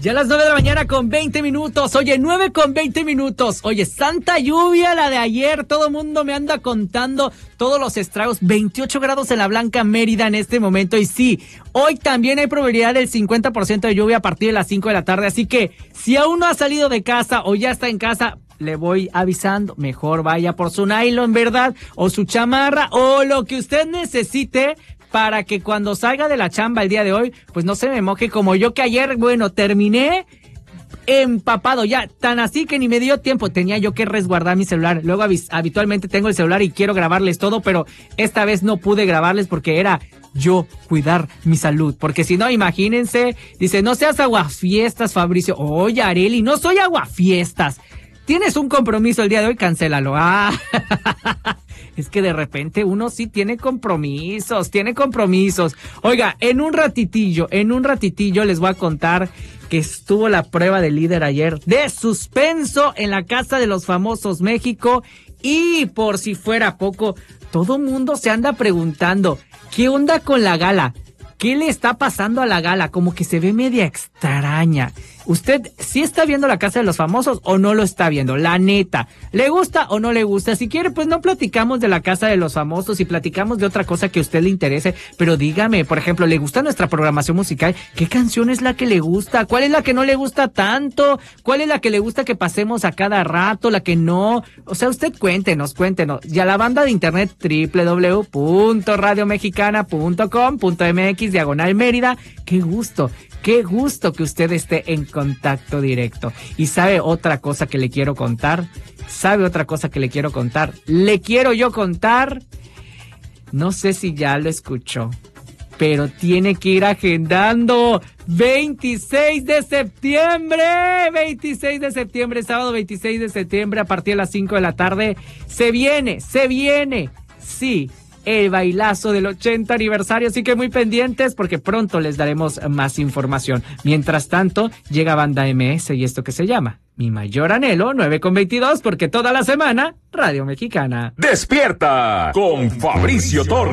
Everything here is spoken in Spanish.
Ya a las 9 de la mañana con 20 minutos. Oye, 9 con 20 minutos. Oye, santa lluvia la de ayer. Todo mundo me anda contando todos los estragos. 28 grados en la Blanca Mérida en este momento. Y sí, hoy también hay probabilidad del 50% de lluvia a partir de las 5 de la tarde. Así que si aún no ha salido de casa o ya está en casa, le voy avisando. Mejor vaya por su nylon, ¿verdad? O su chamarra o lo que usted necesite, para que cuando salga de la chamba el día de hoy, pues no se me moje como yo, que ayer, bueno, terminé empapado ya, tan así que ni me dio tiempo. Tenía yo que resguardar mi celular. Luego habitualmente tengo el celular y quiero grabarles todo, pero esta vez no pude grabarles porque era yo cuidar mi salud. Porque si no, imagínense, dice, no seas aguafiestas, Fabricio. Oye, Arely, no soy aguafiestas. Tienes un compromiso el día de hoy, cancélalo. Es que de repente uno sí tiene compromisos. Oiga, en un ratitillo les voy a contar que estuvo la prueba de líder ayer de suspenso en la Casa de los Famosos México. Y por si fuera poco, todo mundo se anda preguntando, ¿qué onda con la gala? ¿Qué le está pasando a la gala? Como que se ve media extraña. ¿Usted sí está viendo la Casa de los Famosos o no lo está viendo? La neta, ¿le gusta o no le gusta? Si quiere, pues no platicamos de la Casa de los Famosos y platicamos de otra cosa que a usted le interese. Pero dígame, por ejemplo, ¿le gusta nuestra programación musical? ¿Qué canción es la que le gusta? ¿Cuál es la que no le gusta tanto? ¿Cuál es la que le gusta que pasemos a cada rato? ¿La que no? O sea, usted cuéntenos. Y a la banda de internet www.radiomexicana.com.mx/Mérida. Qué gusto que usted esté en contacto directo. Y ¿sabe otra cosa que le quiero contar? Le quiero yo contar, no sé si ya lo escuchó, pero tiene que ir agendando. 26 de septiembre, sábado 26 de septiembre, a partir de las 5 de la tarde, se viene, sí, el bailazo del 80 aniversario, así que muy pendientes porque pronto les daremos más información. Mientras tanto, llega Banda MS y esto que se llama Mi Mayor Anhelo, 9:22, porque toda la semana, Radio Mexicana. ¡Despierta con Fabricio Torres!